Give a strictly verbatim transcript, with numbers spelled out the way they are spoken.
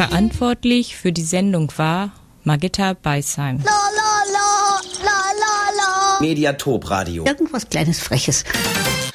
Verantwortlich für die Sendung war Margitta Beisheim. La, la, la, la, la, la. Mediatop Radio. Irgendwas Kleines Freches.